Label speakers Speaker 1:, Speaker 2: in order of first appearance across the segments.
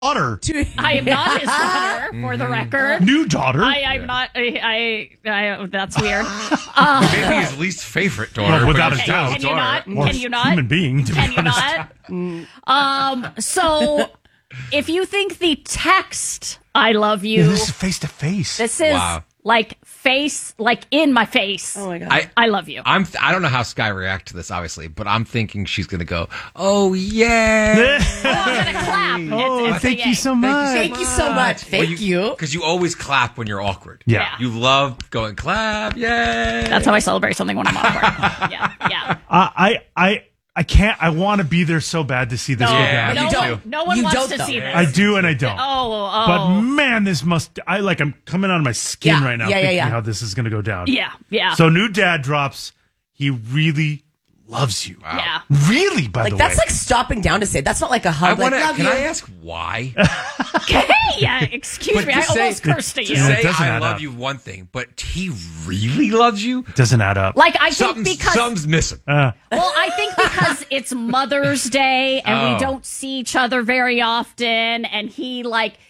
Speaker 1: daughter.
Speaker 2: I am not his daughter, for the record.
Speaker 1: New daughter.
Speaker 2: I'm not. That's weird.
Speaker 3: Maybe his least favorite daughter.
Speaker 1: Well, without a
Speaker 3: but
Speaker 1: doubt.
Speaker 3: his
Speaker 2: Can you not?
Speaker 1: Or
Speaker 2: Can you not?
Speaker 1: human being, to
Speaker 2: Can
Speaker 1: be
Speaker 2: you
Speaker 1: honest.
Speaker 2: not? So, if you think the text "I love you,"
Speaker 1: This is face to face.
Speaker 2: this is
Speaker 3: Wow.
Speaker 2: like in my face.
Speaker 4: Oh my God.
Speaker 2: I love you.
Speaker 3: I don't know how Sky react to this, obviously, but I'm thinking she's gonna go, "Oh yeah."
Speaker 2: I'm gonna clap. It's a
Speaker 1: thank
Speaker 2: yay.
Speaker 1: you so much.
Speaker 4: Thank you so much. Thank you.
Speaker 3: Because you always clap when you're awkward.
Speaker 1: Yeah.
Speaker 3: You love going clap. Yay.
Speaker 2: That's how I celebrate something when I'm awkward. Yeah.
Speaker 1: I can't. I want to be there so bad to see this go down.
Speaker 2: no
Speaker 4: You
Speaker 2: one,
Speaker 4: don't.
Speaker 2: no one
Speaker 4: You
Speaker 2: wants
Speaker 4: don't,
Speaker 2: to
Speaker 4: though.
Speaker 2: see this.
Speaker 1: I do and I don't.
Speaker 2: Oh.
Speaker 1: But man, this must. I'm coming out of my skin
Speaker 4: Yeah,
Speaker 1: right now
Speaker 4: yeah,
Speaker 1: thinking
Speaker 4: yeah.
Speaker 1: how this is going to go down.
Speaker 2: yeah.
Speaker 1: So new dad drops. He really loves you.
Speaker 2: Yeah.
Speaker 1: Really, by the way.
Speaker 4: That's like stopping down to say. That's not like a hug.
Speaker 3: Can
Speaker 4: love you.
Speaker 3: I ask why?
Speaker 2: Yeah, excuse me.
Speaker 3: to
Speaker 2: I
Speaker 3: say-
Speaker 2: almost cursed at
Speaker 3: To
Speaker 2: you.
Speaker 1: Yeah, it
Speaker 3: say
Speaker 1: doesn't
Speaker 3: I
Speaker 1: add
Speaker 3: love
Speaker 1: up.
Speaker 3: you, one thing, but he really loves you.
Speaker 1: Doesn't add up.
Speaker 2: Like, I think because
Speaker 3: Something's missing.
Speaker 2: well, I think because it's Mother's Day and we don't see each other very often, and he's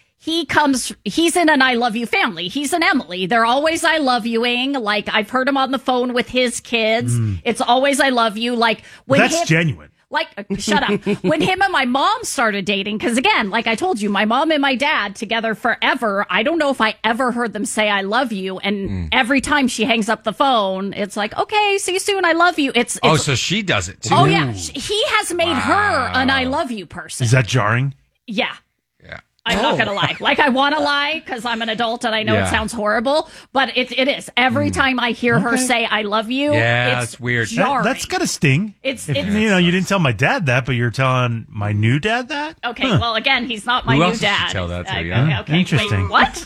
Speaker 2: in an I love you family. He's an Emily. They're always I love youing. Like, I've heard him on the phone with his kids. It's always I love you. Like, when
Speaker 1: That's genuine.
Speaker 2: Like, shut up. When him and my mom started dating, because again, like I told you, my mom and my dad together forever. I don't know if I ever heard them say I love you. And every time she hangs up the phone, it's like, okay, see you soon. I love you. It's
Speaker 3: So she does it too.
Speaker 2: oh yeah. He has made her an I love you person.
Speaker 1: Is that jarring?
Speaker 2: Yeah.
Speaker 3: Yeah.
Speaker 2: I'm not going to lie. Like, I want to lie because I'm an adult and I know
Speaker 3: Yeah.
Speaker 2: it sounds horrible, but it is. Every time I hear her say, I love you,
Speaker 3: Yeah,
Speaker 2: it's
Speaker 3: it's weird.
Speaker 2: jarring.
Speaker 1: That's got to sting.
Speaker 2: It's
Speaker 1: you didn't tell my dad that, but you're telling my new dad that?
Speaker 2: okay. Well, again, he's not my
Speaker 3: Who
Speaker 2: new
Speaker 3: else did she
Speaker 2: dad.
Speaker 3: tell that to,
Speaker 2: Okay,
Speaker 3: yeah?
Speaker 2: okay.
Speaker 1: Interesting.
Speaker 2: Wait, what?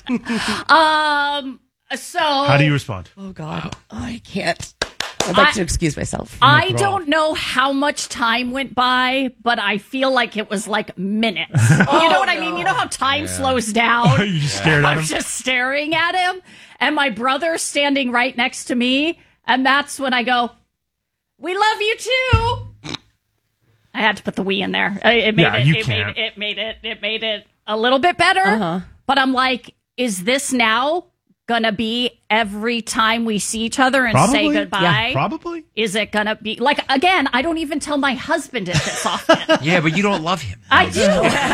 Speaker 2: So
Speaker 1: How do you respond?
Speaker 4: Oh God. Oh, I can't. I'd like to excuse myself.
Speaker 2: I don't know how much time went by, but I feel like it was like minutes. You know what I mean? You know how time slows down?
Speaker 1: You just stared at
Speaker 2: I'm
Speaker 1: him?
Speaker 2: just staring at him, and my brother's standing right next to me, and that's when I go, "We love you too." I had to put the "we" in there. It made
Speaker 1: Yeah,
Speaker 2: it.
Speaker 1: you
Speaker 2: It
Speaker 1: can't.
Speaker 2: made it a little bit better. But I'm like, is this now gonna be every time we see each other and say goodbye?
Speaker 1: Yeah, probably.
Speaker 2: Is it gonna be like, again, I don't even tell my husband it this often.
Speaker 3: Yeah, but you don't love him.
Speaker 2: I do.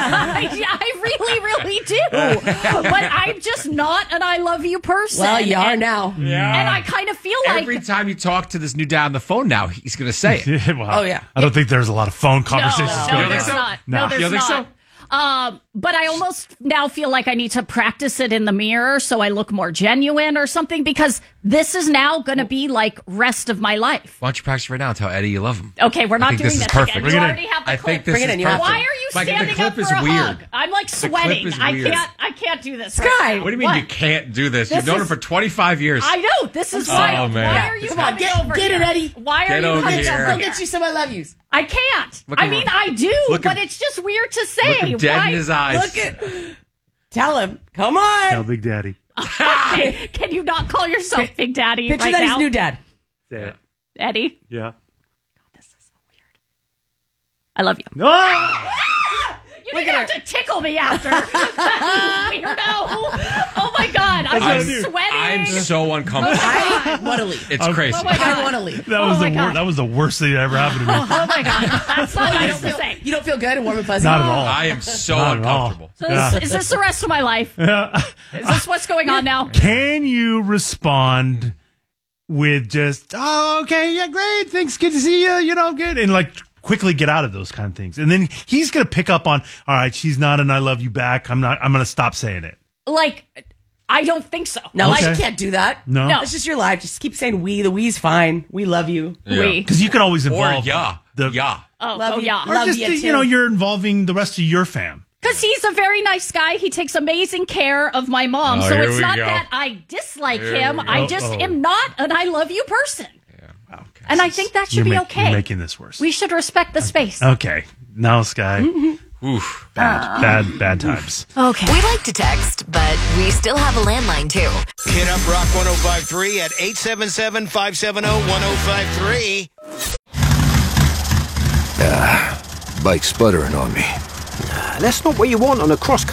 Speaker 2: I really do. But I'm just not an I love you person.
Speaker 4: Well, you are now.
Speaker 2: And I kind of feel like
Speaker 3: Every time you talk to this new dad on the phone now, he's going to say it.
Speaker 1: Well,
Speaker 4: Oh, yeah.
Speaker 1: I don't think there's a lot of phone conversations
Speaker 2: no,
Speaker 1: going
Speaker 2: there's
Speaker 1: on.
Speaker 2: not.
Speaker 1: No.
Speaker 2: No, there's
Speaker 3: You don't think
Speaker 2: not. But I almost now feel like I need to practice it in the mirror so I look more genuine or something, because this is now going to be like rest of my life.
Speaker 3: Why don't you practice right now and tell Eddie you love him?
Speaker 2: Okay, we're
Speaker 3: I
Speaker 2: not
Speaker 3: think
Speaker 2: doing
Speaker 3: this is
Speaker 2: this
Speaker 3: perfect.
Speaker 2: again.
Speaker 3: Bring
Speaker 2: You
Speaker 3: it in.
Speaker 2: already have the
Speaker 3: I
Speaker 2: clip.
Speaker 3: think this
Speaker 4: Bring it
Speaker 3: is
Speaker 4: in, you have
Speaker 3: perfect.
Speaker 2: Why are you
Speaker 3: Mike,
Speaker 2: standing
Speaker 3: the clip
Speaker 2: up for
Speaker 3: is
Speaker 2: a
Speaker 3: weird.
Speaker 2: hug? I'm like
Speaker 3: clip
Speaker 2: sweating.
Speaker 3: is weird.
Speaker 2: I can't do this.
Speaker 4: Sky,
Speaker 2: right now.
Speaker 3: What do you mean you can't do this? You've
Speaker 2: This
Speaker 3: known him
Speaker 2: is-
Speaker 3: for 25 years.
Speaker 2: I know. This is wild.
Speaker 3: man.
Speaker 2: Why are you
Speaker 4: Come on,
Speaker 2: coming over
Speaker 4: get
Speaker 2: here?
Speaker 4: it, Eddie.
Speaker 2: Why are
Speaker 3: Get
Speaker 2: you
Speaker 3: over
Speaker 2: coming
Speaker 3: here.
Speaker 2: over
Speaker 4: I'll
Speaker 2: here?
Speaker 4: get you some I love yous.
Speaker 2: I can't.
Speaker 3: Look
Speaker 2: I
Speaker 3: at
Speaker 2: mean,
Speaker 3: him.
Speaker 2: I do,
Speaker 3: Look
Speaker 2: but
Speaker 3: at-
Speaker 2: it's just weird to
Speaker 3: Look
Speaker 2: say.
Speaker 3: him dead
Speaker 2: Why?
Speaker 3: in his eyes.
Speaker 4: Look at. Tell him. Come on.
Speaker 1: Tell Big Daddy.
Speaker 2: Okay, can you not call yourself Big Daddy
Speaker 4: Picture
Speaker 2: right
Speaker 4: that
Speaker 2: now?
Speaker 4: his new dad.
Speaker 1: Say it.
Speaker 2: Eddie,
Speaker 1: Yeah.
Speaker 2: this is so weird. I love you.
Speaker 1: No!
Speaker 2: You didn't have to tickle me after. Weirdo. Oh my God. I'm sweating.
Speaker 3: I'm so uncomfortable.
Speaker 4: I want to leave.
Speaker 3: It's crazy.
Speaker 2: Oh my God.
Speaker 4: I want to leave.
Speaker 1: That was
Speaker 2: my God.
Speaker 1: that was the worst thing that ever happened to me.
Speaker 2: Oh my God. That's not nice to say.
Speaker 4: You don't feel good and warm and fuzzy?
Speaker 1: Not at all.
Speaker 3: I am so
Speaker 1: Not at all.
Speaker 3: uncomfortable.
Speaker 2: So is this the rest of my life? Is this what's going on now?
Speaker 1: Can you respond with just, oh, okay, yeah, great, thanks, good to see you, good, and like quickly get out of those kind of things, and then he's gonna pick up on, all right, she's not an I love you back. I'm gonna stop saying it.
Speaker 2: Like, I don't think so.
Speaker 4: No,
Speaker 1: Okay.
Speaker 4: you can't do that.
Speaker 1: No,
Speaker 2: No.
Speaker 4: It's just your life. Just keep saying we. The we's fine. We love you.
Speaker 2: We.
Speaker 1: because you can always
Speaker 3: Or
Speaker 1: involve
Speaker 3: yeah.
Speaker 2: Oh,
Speaker 4: Love you.
Speaker 2: yeah.
Speaker 1: or
Speaker 4: Love
Speaker 1: just
Speaker 4: you too.
Speaker 1: you're involving the rest of your fam.
Speaker 2: Because he's a very nice guy. He takes amazing care of my mom.
Speaker 3: Oh,
Speaker 2: so
Speaker 3: here
Speaker 2: it's
Speaker 3: we
Speaker 2: not
Speaker 3: go.
Speaker 2: that I dislike
Speaker 3: Here
Speaker 2: him.
Speaker 3: we go.
Speaker 2: I just am not an I love you person.
Speaker 1: Okay.
Speaker 2: And I think that should be okay.
Speaker 1: You're making this worse.
Speaker 2: We should respect the space.
Speaker 1: Okay, now Sky,
Speaker 3: Oof.
Speaker 1: bad times.
Speaker 2: Okay.
Speaker 5: We like to text, but we still have a landline too.
Speaker 6: Hit up Rock 1053 at 877-570-1053.
Speaker 7: Bike sputtering on me. That's not what you want on a cross